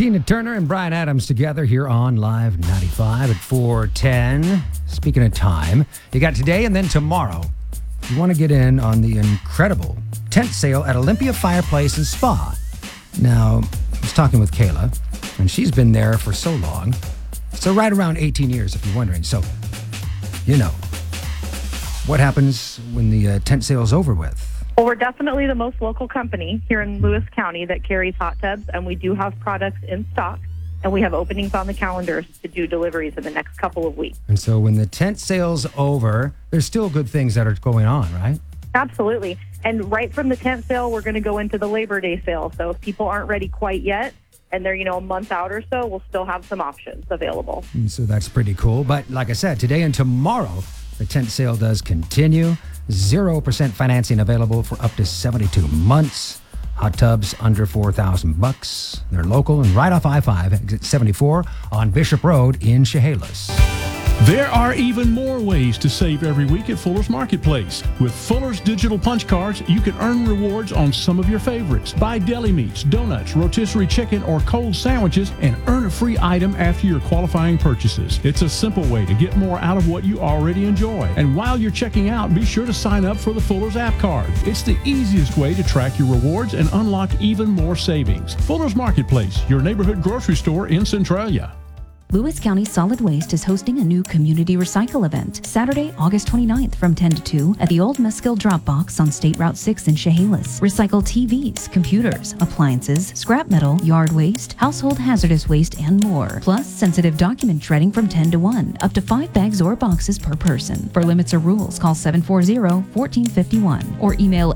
Tina Turner and Brian Adams together here on Live 95 at 4:10. Speaking of time, you got today and then tomorrow. You want to get in on the incredible tent sale at Olympia Fireplace and Spa. Now, I was talking with Kayla, and she's been there for so long. So right around 18 years, if you're wondering. So, you know, what happens when the tent sale's over with? Well, we're definitely the most local company here in Lewis County that carries hot tubs, and we do have products in stock, and we have openings on the calendars to do deliveries in the next couple of weeks. And so when the tent sale's over, there's still good things that are going on, right? Absolutely. And right from the tent sale, we're going to go into the Labor Day sale. So if people aren't ready quite yet, and they're, a month out or so, we'll still have some options available. And so that's pretty cool. But like I said, today and tomorrow, the tent sale does continue. 0% financing available for up to 72 months. Hot tubs under $4,000. They're local and right off I-5, exit 74 on Bishop Road in Chehalis. There are even more ways to save every week at Fuller's Marketplace. With Fuller's digital punch cards, you can earn rewards on some of your favorites. Buy deli meats, donuts, rotisserie chicken, or cold sandwiches and earn a free item after your qualifying purchases. It's a simple way to get more out of what you already enjoy. And while you're checking out, be sure to sign up for the Fuller's app card. It's the easiest way to track your rewards and unlock even more savings. Fuller's Marketplace, your neighborhood grocery store in Centralia. Lewis County Solid Waste is hosting a new community recycle event Saturday, August 29th from 10 to 2 at the Old Mesquite Drop Box on State Route 6 in Chehalis. Recycle TVs, computers, appliances, scrap metal, yard waste, household hazardous waste, and more. Plus, sensitive document shredding from 10 to 1, up to 5 bags or boxes per person. For limits or rules, call 740-1451 or email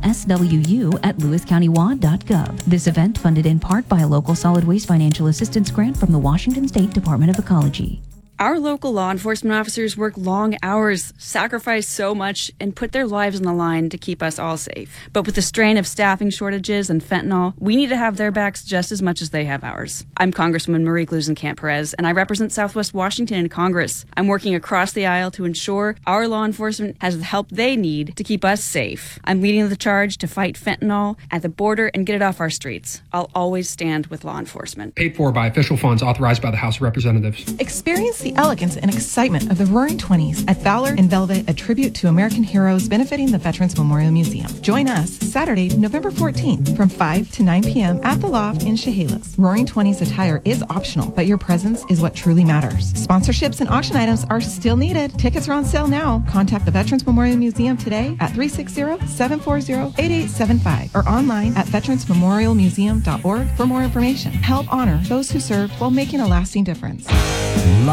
swu@lewiscountywad.gov. This event funded in part by a local solid waste financial assistance grant from the Washington State Department of Ecology. Our local law enforcement officers work long hours, sacrifice so much, and put their lives on the line to keep us all safe. But with the strain of staffing shortages and fentanyl, we need to have their backs just as much as they have ours. I'm Congresswoman Marie Glusenkamp-Perez, and I represent Southwest Washington in Congress. I'm working across the aisle to ensure our law enforcement has the help they need to keep us safe. I'm leading the charge to fight fentanyl at the border and get it off our streets. I'll always stand with law enforcement. Paid for by official funds authorized by the House of Representatives. Experience the elegance and excitement of the Roaring Twenties at Valor in Velvet, a tribute to American heroes benefiting the Veterans Memorial Museum. Join us Saturday, November 14th from 5 to 9 p.m. at the Loft in Chehalis. Roaring Twenties attire is optional, but your presence is what truly matters. Sponsorships and auction items are still needed. Tickets are on sale now. Contact the Veterans Memorial Museum today at 360-740-8875 or online at veteransmemorialmuseum.org for more information. Help honor those who served while making a lasting difference.